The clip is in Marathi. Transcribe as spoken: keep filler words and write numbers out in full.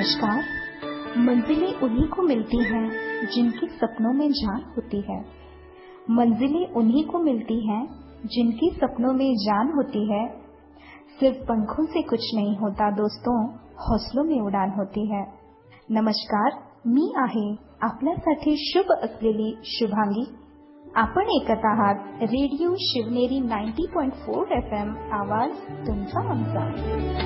नमस्कार। मंजिलें उन्हीं को मिलती हैं जिनके सपनों में जान होती है। मंजिलें उन्हीं को मिलती हैं जिनके सपनों में जान होती है। सिर्फ पंखों से कुछ नहीं होता दोस्तों, हौसलों में उड़ान होती है। नमस्कार, मी आहे आपल्यासाठी शुभ असलेली शुभांगी। आपण ऐकत आहात रेडिओ शिवनेरी नव्वद पॉइंट चार एफ एम, आवाज तुमचा आमचा।